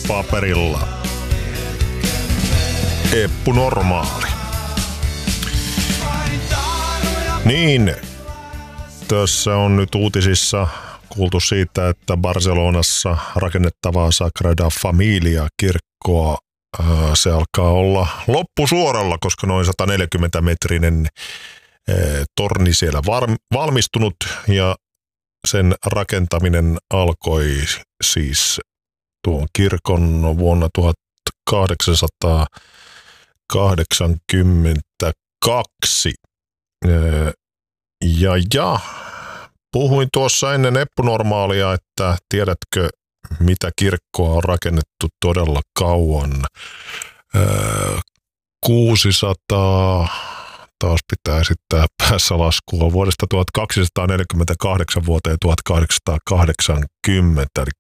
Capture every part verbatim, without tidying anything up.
paperilla. Eppu Normaali. Niin, tässä on nyt uutisissa kuultu siitä, että Barcelonassa rakennettavaa Sagrada Familia-kirkkoa se alkaa olla loppusuoralla, koska noin sata neljäkymmentä metrinen torni siellä valmistunut ja sen rakentaminen alkoi siis tuon kirkon vuonna tuhatkahdeksansataakahdeksankymmentäkaksi. Ja, ja puhuin tuossa ennen Eppu Normaalia, että tiedätkö, mitä kirkkoa on rakennettu todella kauan. kuusisataa, taas pitää esittää päässä laskua, vuodesta tuhatkaksisataaneljäkymmentäkahdeksan vuoteen tuhatkahdeksansataakahdeksankymmentä, eli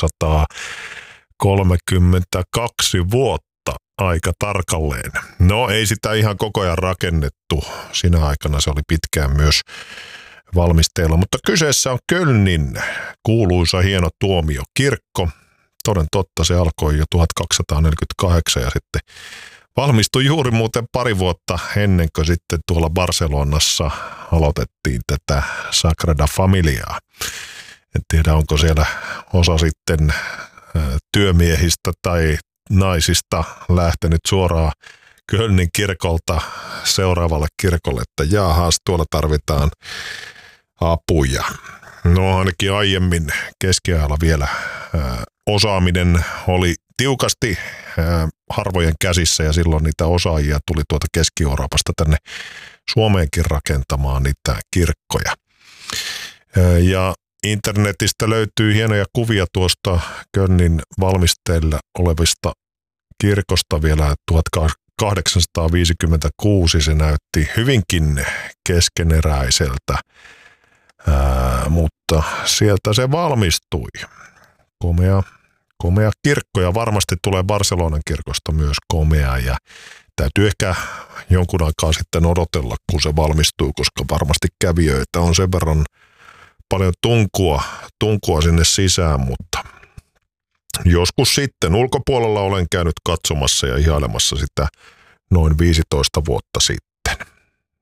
kuusisataakolmekymmentäkaksi vuotta aika tarkalleen. No ei sitä ihan koko ajan rakennettu, sinä aikana se oli pitkään myös valmisteilla, mutta kyseessä on Kölnin kuuluisa hieno tuomiokirkko. Toden totta, se alkoi jo tuhatkaksisataaneljäkymmentäkahdeksan ja sitten valmistui juuri muuten pari vuotta ennen kuin sitten tuolla Barcelonassa aloitettiin tätä Sagrada Familiaa. En tiedä, onko siellä osa sitten työmiehistä tai naisista lähtenyt suoraan Kölnin kirkolta seuraavalle kirkolle, että jaahas, tuolla tarvitaan apuja. No ainakin aiemmin keskiajalla vielä ää, osaaminen oli tiukasti ää, harvojen käsissä ja silloin niitä osaajia tuli tuolta Keski-Euroopasta tänne Suomeenkin rakentamaan niitä kirkkoja. Ää, ja internetistä löytyy hienoja kuvia tuosta Kölnin valmisteilla olevista kirkosta vielä tuhatkahdeksansataaviisikymmentäkuusi. Se näytti hyvinkin keskeneräiseltä. Ää, mutta sieltä se valmistui. Komea, komea kirkko ja varmasti tulee Barcelonan kirkosta myös komea ja täytyy ehkä jonkun aikaa sitten odotella, kun se valmistuu, koska varmasti kävijöitä on sen verran paljon tunkua, tunkua sinne sisään, mutta joskus sitten ulkopuolella olen käynyt katsomassa ja ihailemassa sitä noin viisitoista vuotta sitten.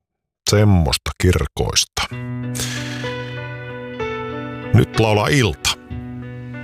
Semmoista kirkoista. Nyt laulaa ilta.